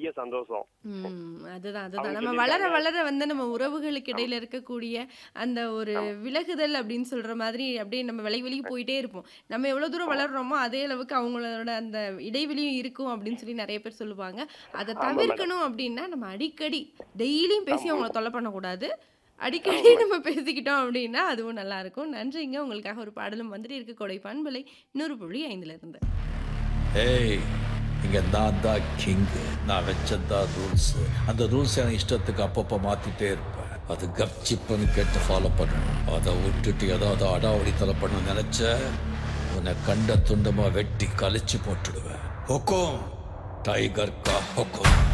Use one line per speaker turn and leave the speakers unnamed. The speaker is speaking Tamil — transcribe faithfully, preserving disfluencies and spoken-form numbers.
அதிக சந்தோஷம்.
ம். அதுதான், அதுதான்.
அவங்க
நம்ம வளர
சொல்லியிருக்காங்க.
வளர வந்து நம்ம உறவுகளுக்கு
ஆமா,
இடையில இருக்கக்கூடிய அந்த ஒரு
ஆமா,
விலகுதல் அப்படின்னு சொல்ற மாதிரி அப்படியே நம்ம விலகி விலகி போயிட்டே இருப்போம். நம்ம எவ்வளோ தூரம்
ஆமா.
வளர்றோமோ, அதே அளவுக்கு அவங்களோட அந்த இடைவெளியும் இருக்கும் அப்படின்னு சொல்லி நெறைய பேர் சொல்லுவாங்க. அத
ஆமா மேடம்.
தவிர்க்கணும் அப்படின்னா, நம்ம அடிக்கடி டெய்லியும் பேசி
ஆமா,
அவங்கள தொல்ல பண்ணக்கூடாது.
ஆமா
அடிக்கடி
மேடம்.
நம்ம பேசிக்கிட்டோம் அப்படின்னா, அதுவும் நல்லாருக்கும். நன்றிங்க. உங்களுக்காக ஒரு பாடலும் வந்துட்டு இருக்கு. கோடை பண்பலை நூறு புள்ளி ஐந்துல இருந்து.
ஏய் இங்க நான் தான் கிங்கு. நான் வச்சதான் ரூல்ஸ். அந்த ரூல்ஸ் என் இஷ்டத்துக்கு அப்பப்போ மாத்திட்டே இருப்பேன். அது கப்சிப்புன்னு கேட்டு ஃபாலோ பண்ணணும். அதை விட்டுட்டு ஏதாவது அடாவடித்தலை பண்ண நினைச்ச உன்னை கண்ட துண்டமா வெட்டி கழிச்சு போட்டுடுவேன். ஹொக்கோம் டைகர் கா ஹொக்கோம்.